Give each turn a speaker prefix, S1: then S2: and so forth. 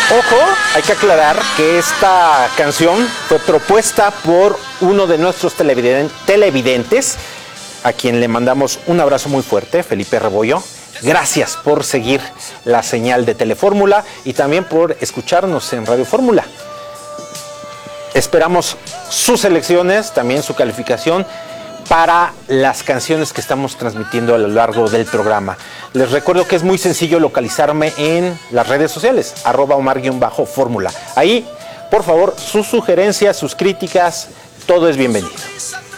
S1: Ojo, hay que aclarar que esta canción fue propuesta por uno de nuestros televidentes, a quien le mandamos un abrazo muy fuerte, Felipe Rebollo. Gracias por seguir la señal de Telefórmula y también por escucharnos en Radio Fórmula. Esperamos sus elecciones, también su calificación para las canciones que estamos transmitiendo a lo largo del programa. Les recuerdo que es muy sencillo localizarme en las redes sociales, @Omar_Fórmula. Ahí, por favor, sus sugerencias, sus críticas, todo es bienvenido.